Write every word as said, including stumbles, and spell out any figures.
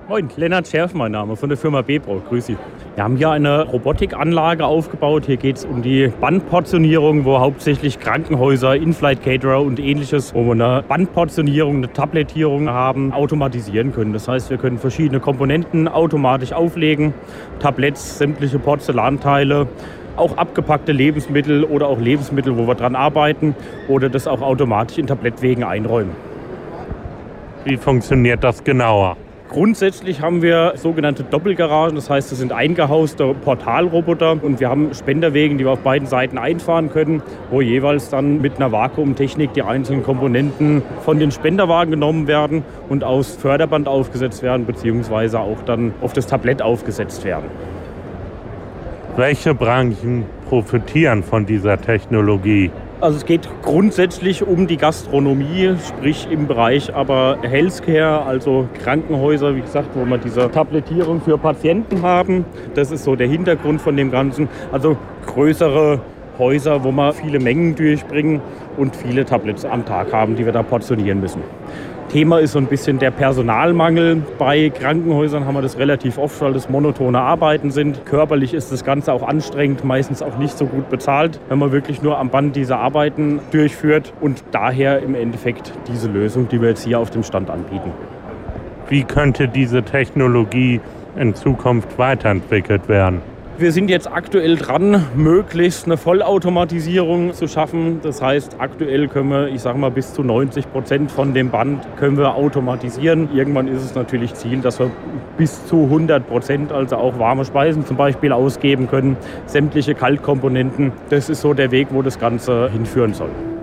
Moin, Lennart Scherf, mein Name, von der Firma B-Pro. Grüß Sie. Wir haben hier eine Robotikanlage aufgebaut. Hier geht es um die Bandportionierung, wo hauptsächlich Krankenhäuser, In-Flight-Caterer und Ähnliches, wo wir eine Bandportionierung, eine Tablettierung haben, automatisieren können. Das heißt, wir können verschiedene Komponenten automatisch auflegen, Tabletts, sämtliche Porzellanteile, auch abgepackte Lebensmittel oder auch Lebensmittel, wo wir dran arbeiten, oder das auch automatisch in Tablettwegen einräumen. Wie funktioniert das genauer? Grundsätzlich haben wir sogenannte Doppelgaragen, das heißt, das sind eingehauste Portalroboter und wir haben Spenderwegen, die wir auf beiden Seiten einfahren können, wo jeweils dann mit einer Vakuumtechnik die einzelnen Komponenten von den Spenderwagen genommen werden und aufs Förderband aufgesetzt werden, beziehungsweise auch dann auf das Tablett aufgesetzt werden. Welche Branchen profitieren von dieser Technologie? Also es geht grundsätzlich um die Gastronomie, sprich im Bereich aber Healthcare, also Krankenhäuser, wie gesagt, wo wir diese Tablettierung für Patienten haben. Das ist so der Hintergrund von dem Ganzen. Also größere Häuser, wo wir viele Mengen durchbringen und viele Tablets am Tag haben, die wir da portionieren müssen. Thema ist so ein bisschen der Personalmangel. Bei Krankenhäusern haben wir das relativ oft, weil das monotone Arbeiten sind. Körperlich ist das Ganze auch anstrengend, meistens auch nicht so gut bezahlt, wenn man wirklich nur am Band diese Arbeiten durchführt. Und daher im Endeffekt diese Lösung, die wir jetzt hier auf dem Stand anbieten. Wie könnte diese Technologie in Zukunft weiterentwickelt werden? Wir sind jetzt aktuell dran, möglichst eine Vollautomatisierung zu schaffen. Das heißt, aktuell können wir, ich sage mal, bis zu neunzig Prozent von dem Band können wir automatisieren. Irgendwann ist es natürlich Ziel, dass wir bis zu hundert Prozent, also auch warme Speisen zum Beispiel, ausgeben können, sämtliche Kaltkomponenten. Das ist so der Weg, wo das Ganze hinführen soll.